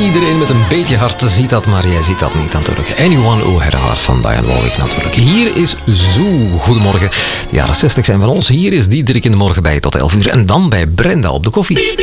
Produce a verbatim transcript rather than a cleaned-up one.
Iedereen met een beetje hart ziet dat, maar jij ziet dat niet natuurlijk. Anyone Who Had a Heart van Dionne Warwick natuurlijk. Hier is Zoo. Goedemorgen. De jaren zestig zijn van ons. Hier is Diederik in de morgen bij tot elf uur. En dan bij Brenda op de koffie.